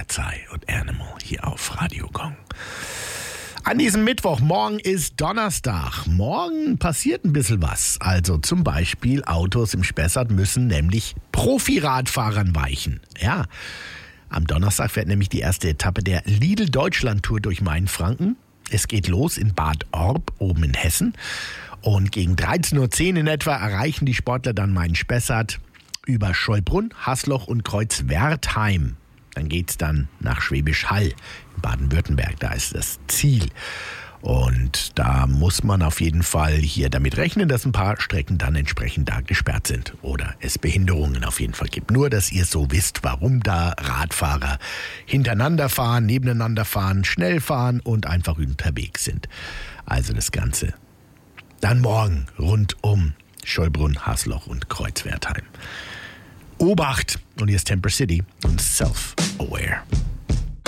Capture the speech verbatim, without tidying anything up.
Polizei und Animal hier auf Radio Gong. An diesem Mittwoch, morgen ist Donnerstag. Morgen passiert ein bisschen was. Also zum Beispiel Autos im Spessart müssen nämlich Profiradfahrern weichen. Ja, am Donnerstag fährt nämlich die erste Etappe der Lidl-Deutschland-Tour durch Mainfranken. Es geht los in Bad Orb, oben in Hessen. Und gegen dreizehn Uhr zehn in etwa erreichen die Sportler dann Main-Spessart über Scheubrunn, Hasloch und Kreuzwertheim. Dann geht's dann nach Schwäbisch Hall in Baden-Württemberg. Da ist das Ziel. Und da muss man auf jeden Fall hier damit rechnen, dass ein paar Strecken dann entsprechend da gesperrt sind oder es Behinderungen auf jeden Fall gibt. Nur, dass ihr so wisst, warum da Radfahrer hintereinander fahren, nebeneinander fahren, schnell fahren und einfach unterwegs sind. Also das Ganze dann morgen rund um Scheubrunn, Hasloch und Kreuzwertheim. Obacht! Und hier ist Temper City und Self-Aware.